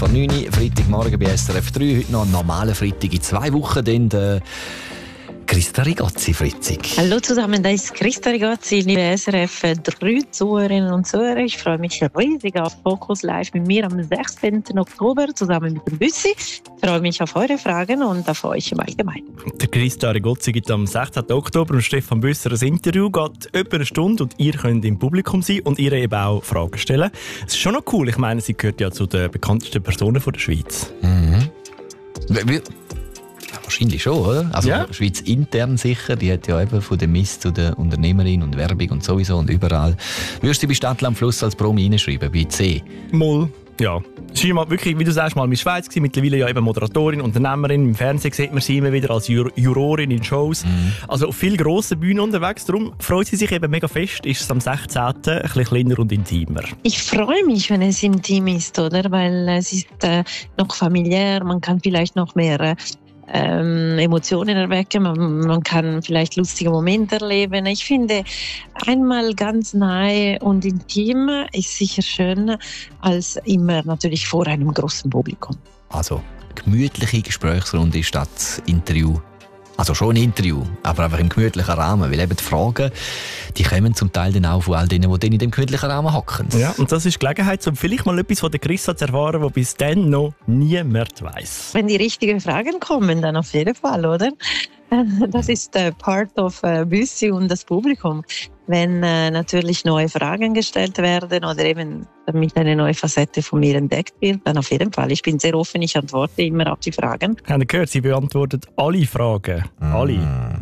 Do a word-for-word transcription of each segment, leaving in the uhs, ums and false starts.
vor neun Uhr, Freitagmorgen bei S R F drei. Heute noch ein normaler Freitag in zwei Wochen, dann der Christa Rigozzi, Fritzig. Hallo zusammen, da ist Christa Rigozzi, liebe S R F drei Zuhörerinnen und Zuhörer. Ich freue mich riesig auf Fokus Live mit mir am sechzehnten Oktober zusammen mit dem Büssi. Ich freue mich auf eure Fragen und auf euch im Allgemeinen. Der Christa Rigozzi gibt am sechzehnten Oktober und Stefan Büsser ein Interview. Geht etwa eine Stunde und ihr könnt im Publikum sein und ihr eben auch Fragen stellen. Es ist schon noch cool. Ich meine, sie gehört ja zu den bekanntesten Personen der Schweiz. Mhm. Wie Wahrscheinlich schon, oder? Also ja. Schweiz intern sicher, die hat ja eben von der Miss zu der Unternehmerin und Werbung und sowieso und überall. Würdest du bei Stadtland Fluss als Promi reinschreiben, bei C? Moll. Ja, sie war mal wirklich, wie du sagst, mal in der Schweiz gewesen, mittlerweile ja eben Moderatorin, Unternehmerin, im Fernsehen sieht man sie immer wieder als Jur- Jurorin in Shows. Mhm. Also auf vielen grossen Bühnen unterwegs, darum freut sie sich eben mega fest, ist es am sechzehnten ein bisschen kleiner und intimer. Ich freue mich, wenn es intim ist, oder? Weil es ist äh, noch familiär, man kann vielleicht noch mehr äh, Ähm, Emotionen erwecken, man, man kann vielleicht lustige Momente erleben. Ich finde, einmal ganz nahe und intim ist sicher schön, als immer natürlich vor einem großen Publikum. Also gemütliche Gesprächsrunde statt Interview. Also schon ein Interview, aber einfach im gemütlichen Rahmen. Weil eben die Fragen, die kommen zum Teil dann auch von all denen, die dann in dem gemütlichen Rahmen hocken. Ja, und das ist die Gelegenheit, um vielleicht mal etwas von der Christa zu erfahren, was bis dann noch niemand weiss. Wenn die richtigen Fragen kommen, dann auf jeden Fall, oder? Das ist äh, part of äh, Büssi und das Publikum. Wenn äh, natürlich neue Fragen gestellt werden oder eben damit eine neue Facette von mir entdeckt wird, dann auf jeden Fall. Ich bin sehr offen, ich antworte immer auf die Fragen. Habt ihr gehört, sie beantwortet alle Fragen. Mm. Alle.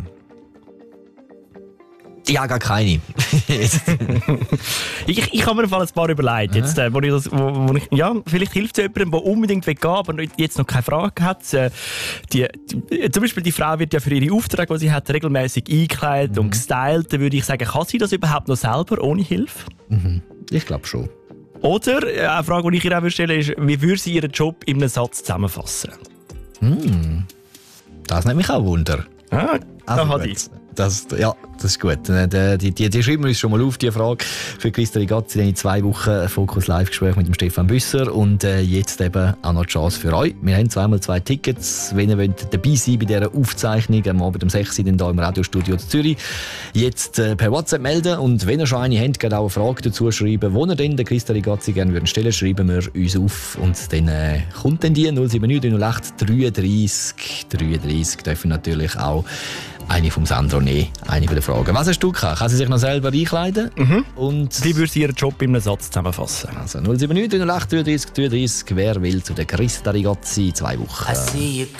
Ja, gar keine. ich, ich habe mir ein paar überlegt. Jetzt, äh, wo ich das, wo, wo ich, ja, vielleicht hilft es jemandem, der unbedingt gehen will, aber jetzt noch keine Frage hat. Äh, die, die, zum Beispiel die Frau wird ja für ihre Aufträge, die sie hat, regelmäßig eingekleidet mhm. und gestylt. Dann würde ich sagen, kann sie das überhaupt noch selber, ohne Hilfe? Mhm. Ich glaube schon. Oder, äh, eine Frage, die ich ihr auch stellen würde, ist, wie würde sie ihren Job in einem Satz zusammenfassen? Mhm. Das nimmt mich auch Wunder. Ah, also da hat ich. Das, ja, das ist gut. Die, die, die, die schreiben wir uns schon mal auf, die Frage. Für Christa Rigozzi dann in zwei Wochen ein Fokus-Live-Gespräch mit dem Stefan Büsser. Und äh, jetzt eben auch noch die Chance für euch. Wir haben zweimal zwei Tickets. Wenn ihr wollt dabei sein bei dieser Aufzeichnung am Abend um sechs Uhr dann hier im Radiostudio zu Zürich, jetzt äh, per WhatsApp melden. Und wenn ihr schon eine habt, könnt ihr auch eine Frage dazu schreiben, wo ihr denn der Christa Rigozzi gerne würden stellen, schreiben wir uns auf. Und dann äh, kommt dann die null sieben neun null acht dreiunddreißig dreiunddreißig. Dürfen natürlich auch eine vom Sandro nehmen, eine von den Fragen. Was hast du gehabt? Kann sie sich noch selber einkleiden? Mhm. Und wie würde sie ihren Job in einem Satz zusammenfassen? Also null sieben neun null acht dreiunddreißig dreiunddreißig. Wer will zu der Christa Rigozzi in zwei Wochen? I see you